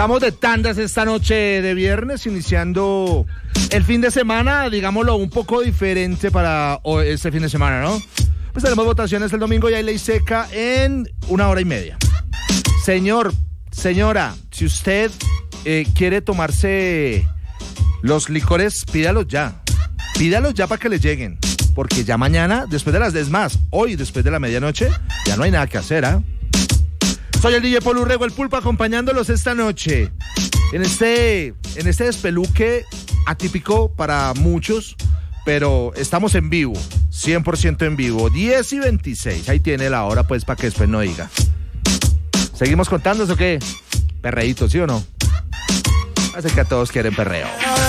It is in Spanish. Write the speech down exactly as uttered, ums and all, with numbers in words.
Estamos de tandas esta noche de viernes, iniciando el fin de semana, digámoslo, un poco diferente para este fin de semana, ¿no? Pues tenemos votaciones el domingo y hay ley seca en una hora y media. Señor, señora, si usted eh, quiere tomarse los licores, pídalos ya. Pídalos ya para que le lleguen. Porque ya mañana, después de las diez más, hoy después de la medianoche, ya no hay nada que hacer, ¿ah? ¿eh? Soy el D J Paul Urrego, el Pulpo, acompañándolos esta noche en este, en este despeluque atípico para muchos, pero estamos en vivo, cien por ciento en vivo, diez y veintiséis, ahí tiene la hora pues para que después no diga. ¿Seguimos contándose o qué? Perreíto, ¿sí o no? Hace que a todos quieren perreo.